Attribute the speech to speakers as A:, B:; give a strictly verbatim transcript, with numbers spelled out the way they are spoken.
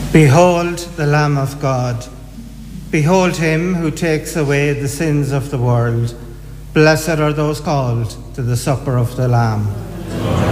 A: Behold the Lamb of God. Behold him who takes away the sins of the world. Blessed are those called to the supper of the Lamb.